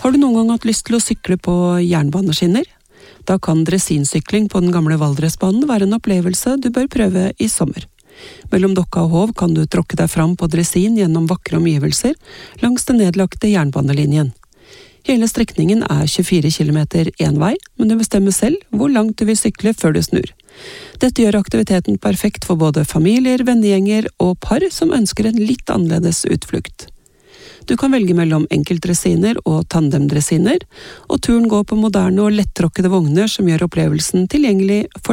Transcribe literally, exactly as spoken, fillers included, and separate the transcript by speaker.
Speaker 1: Har du noen gang hatt lyst til å sykle på jernbaneskinner? Da kan dressinsykling på den gamle Valdresbanen være en opplevelse du bør prøve i sommer. Mellom Dokka og Hov kan du tråkke deg fram på dressin gjennom vakre omgivelser langs den nedlagte jernbanelinjen. Hele strekningen er tjuefire kilometer en vei, men du bestemmer selv hvor langt du vil sykle før du snur. Dette gjør aktiviteten perfekt for både familier, vennegjenger og par som ønsker en litt annerledes utflukt. Du kan velge mellom enkeltdressiner og tandemdressiner, og turen går på moderne og lettråkkede vogner som gjør opplevelsen tilgjengelig for